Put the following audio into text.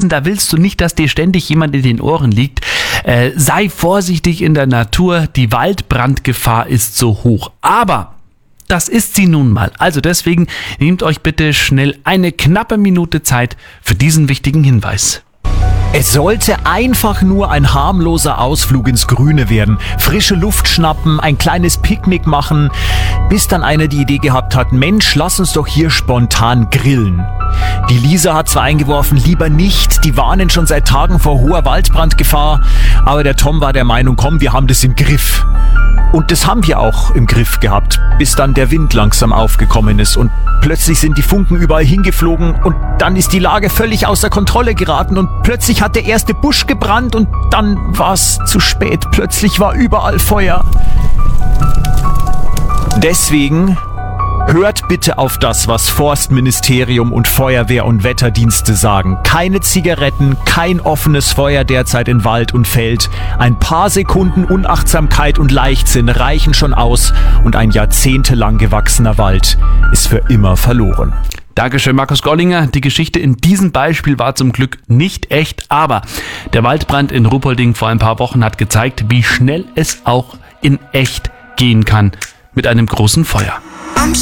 wissen, da willst du nicht, dass dir ständig jemand in den Ohren liegt. Sei vorsichtig in der Natur, die Waldbrandgefahr ist so hoch. Aber das ist sie nun mal. Also deswegen nehmt euch bitte schnell eine knappe Minute Zeit für diesen wichtigen Hinweis. Es sollte einfach nur ein harmloser Ausflug ins Grüne werden. Frische Luft schnappen, ein kleines Picknick machen, bis dann einer die Idee gehabt hat, Mensch, lass uns doch hier spontan grillen. Die Lisa hat zwar eingeworfen, lieber nicht, die warnen schon seit Tagen vor hoher Waldbrandgefahr, aber der Tom war der Meinung, komm, wir haben das im Griff. Und das haben wir auch im Griff gehabt, bis dann der Wind langsam aufgekommen ist und plötzlich sind die Funken überall hingeflogen und dann ist die Lage völlig außer Kontrolle geraten und plötzlich hat der erste Busch gebrannt und dann war es zu spät. Plötzlich war überall Feuer. Deswegen hört bitte auf das, was Forstministerium und Feuerwehr und Wetterdienste sagen. Keine Zigaretten, kein offenes Feuer derzeit in Wald und Feld. Ein paar Sekunden Unachtsamkeit und Leichtsinn reichen schon aus und ein jahrzehntelang gewachsener Wald ist für immer verloren. Dankeschön, Markus Gollinger. Die Geschichte in diesem Beispiel war zum Glück nicht echt, aber der Waldbrand in Ruppolding vor ein paar Wochen hat gezeigt, wie schnell es auch in echt gehen kann mit einem großen Feuer.